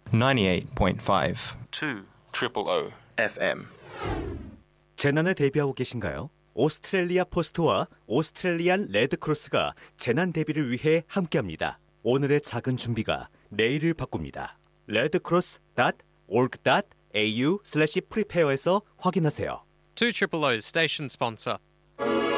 98.5 2 FM. 재난에 대비하고 계신가요? 오스트레일리아 포스트와 오스트레일리안 레드크로스가 재난 대비를 위해 함께합니다. 오늘의 작은 준비가 내일을 바꿉니다. redcross.org.au/prepare에서 확인하세요. 2 Triple O's station sponsor.